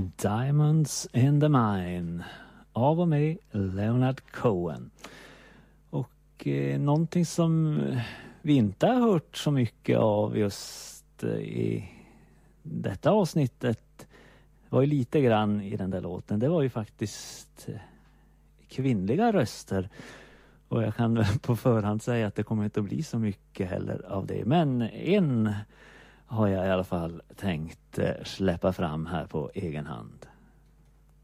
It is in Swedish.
Diamonds in the Mine av och med Leonard Cohen. Och någonting som vi inte har hört så mycket av just i detta avsnittet var ju lite grann i den där låten. Det var ju faktiskt kvinnliga röster. Och jag kan på förhand säga att det kommer inte att bli så mycket heller av det. Men en har jag i alla fall tänkt släppa fram här på egen hand.